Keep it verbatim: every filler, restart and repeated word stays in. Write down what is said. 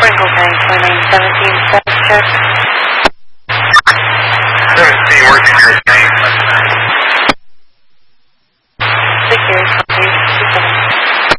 Sprinkle Tank, two nine seventeen, status check. seventeen, working.